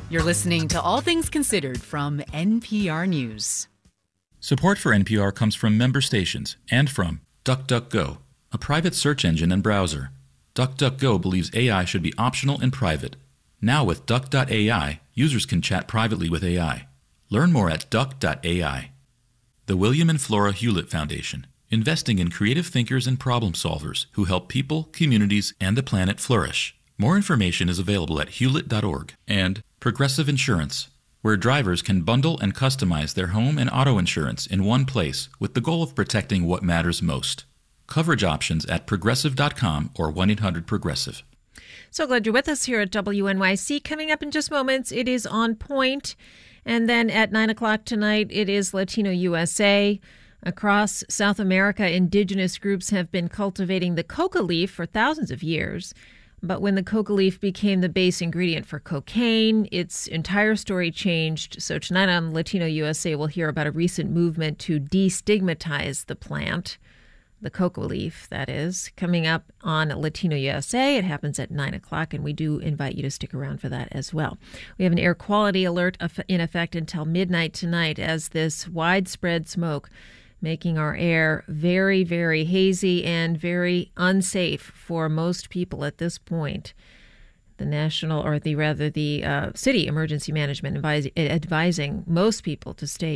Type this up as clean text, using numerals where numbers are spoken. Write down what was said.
You're listening to All Things Considered from NPR News. Support for NPR comes from member stations and from DuckDuckGo, a private search engine and browser. DuckDuckGo believes AI should be optional and private. Now with Duck.ai, users can chat privately with AI. Learn more at Duck.ai. The William and Flora Hewlett Foundation, investing in creative thinkers and problem solvers who help people, communities, and the planet flourish. More information is available at hewlett.org. And Progressive Insurance, where drivers can bundle and customize their home and auto insurance in one place with the goal of protecting what matters most. Coverage options at progressive.com or 1-800-PROGRESSIVE. So glad you're with us here at WNYC. Coming up in just moments, it is On Point. And then at 9 o'clock tonight, it is Latino USA. Across South America, indigenous groups have been cultivating the coca leaf for thousands of years. But when the coca leaf became the base ingredient for cocaine, its entire story changed. So tonight on Latino USA, we'll hear about a recent movement to destigmatize the plant, the coca leaf, that is, coming up on Latino USA. It happens at 9 o'clock, and we do invite you to stick around for that as well. We have an air quality alert in effect until midnight tonight as this widespread smoke making our air very, very hazy and very unsafe for most people at this point. The city emergency management advising most people to stay